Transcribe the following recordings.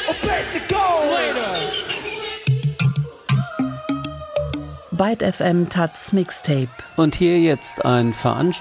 Byte FM Taz Mixtape. Und hier jetzt ein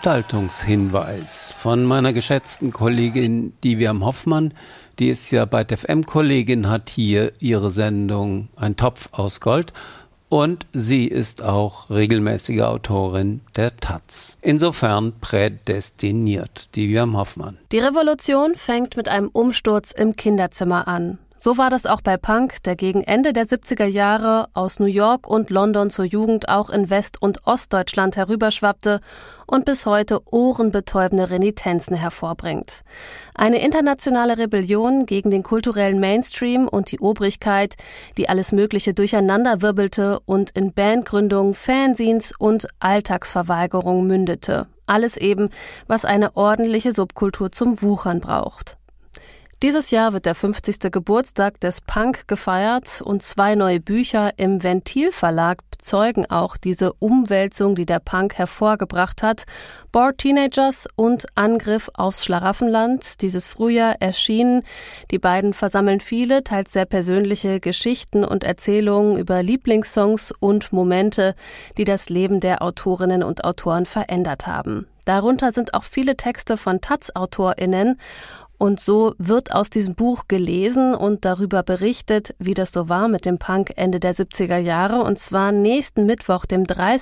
Veranstaltungshinweis von meiner geschätzten Kollegin Diviam Hoffmann. Die ist ja Byte FM-Kollegin, hat hier ihre Sendung Ein Topf aus Gold. Und sie ist auch regelmäßige Autorin der Taz. Insofern prädestiniert. Diviam Hoffmann. Die Revolution fängt mit einem Umsturz im Kinderzimmer an. So war das auch bei Punk, der gegen Ende der 70er Jahre aus New York und London zur Jugend auch in West- und Ostdeutschland herüberschwappte und bis heute ohrenbetäubende Renitenzen hervorbringt. Eine internationale Rebellion gegen den kulturellen Mainstream und die Obrigkeit, die alles Mögliche durcheinanderwirbelte und in Bandgründungen, Fanzines und Alltagsverweigerung mündete. Alles eben, was eine ordentliche Subkultur zum Wuchern braucht. Dieses Jahr wird der 50. Geburtstag des Punk gefeiert und 2 neue Bücher im Ventil Verlag bezeugen auch diese Umwälzung, die der Punk hervorgebracht hat. Bored Teenagers und Angriff aufs Schlaraffenland, dieses Frühjahr erschienen. Die beiden versammeln viele, teils sehr persönliche Geschichten und Erzählungen über Lieblingssongs und Momente, die das Leben der Autorinnen und Autoren verändert haben. Darunter sind auch viele Texte von Taz-AutorInnen. Und so wird aus diesem Buch gelesen und darüber berichtet, wie das so war mit dem Punk Ende der 70er Jahre. Und zwar nächsten Mittwoch, dem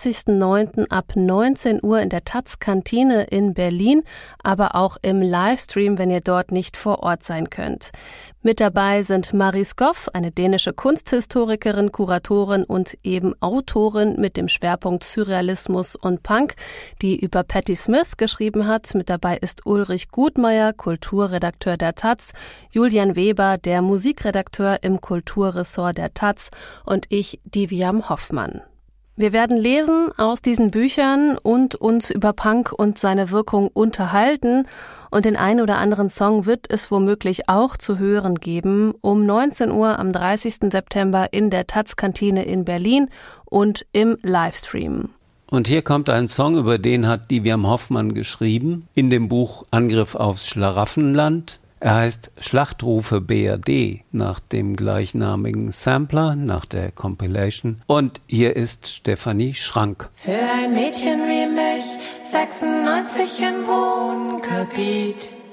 30.09. ab 19 Uhr in der Taz-Kantine in Berlin, aber auch im Livestream, wenn ihr dort nicht vor Ort sein könnt. Mit dabei sind Marie Skoff, eine dänische Kunsthistorikerin, Kuratorin und eben Autorin mit dem Schwerpunkt Surrealismus und Punk, die über Patti Smith geschrieben hat. Mit dabei ist Ulrich Gutmeier, Kulturredakteur der Taz, Julian Weber, der Musikredakteur im Kulturressort der Taz und ich, Diviam Hoffmann. Wir werden lesen aus diesen Büchern und uns über Punk und seine Wirkung unterhalten. Und den einen oder anderen Song wird es womöglich auch zu hören geben. Um 19 Uhr am 30. September in der Taz-Kantine in Berlin und im Livestream. Und hier kommt ein Song, über den hat Diviam Hoffmann geschrieben, in dem Buch Angriff aufs Schlaraffenland. Er heißt Schlachtrufe BRD, nach dem gleichnamigen Sampler, nach der Compilation. Und hier ist Stefanie Schrank. Für ein Mädchen wie mich, 96 im Wohngebiet.